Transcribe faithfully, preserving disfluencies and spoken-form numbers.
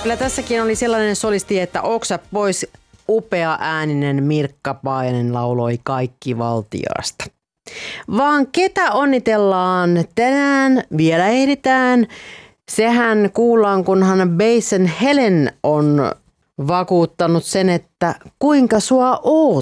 Kyllä tässäkin oli sellainen solisti, että oksa pois, upea ääninen Mirkka Paajanen lauloi Kaikki valtiasta. Vaan ketä onnitellaan tänään? Vielä ehditään. Sehän kuullaan, kunhan Basen Helen on vakuuttanut sen, että kuinka sua oot.